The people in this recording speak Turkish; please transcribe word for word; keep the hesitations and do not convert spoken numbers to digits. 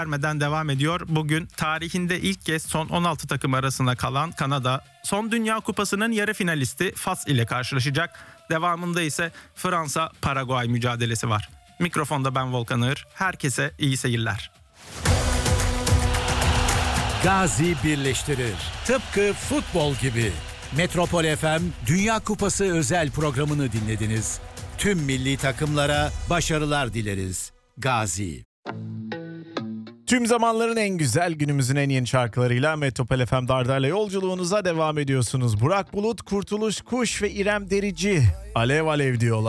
vermeden devam ediyor. Bugün tarihinde ilk kez son on altı takım arasında kalan Kanada, son Dünya Kupası'nın yarı finalisti Fas ile karşılaşacak. Devamında ise Fransa-Paraguay mücadelesi var. Mikrofonda ben Volkan Ağır. Herkese iyi seyirler. Gazi birleştirir. Tıpkı futbol gibi. Metropol F M Dünya Kupası özel programını dinlediniz. Tüm milli takımlara başarılar dileriz. Gazi. Tüm zamanların en güzel, günümüzün en yeni şarkılarıyla Metropol F M Dardar'la yolculuğunuza devam ediyorsunuz. Burak Bulut, Kurtuluş Kuş ve İrem Derici alev alev diyorlar.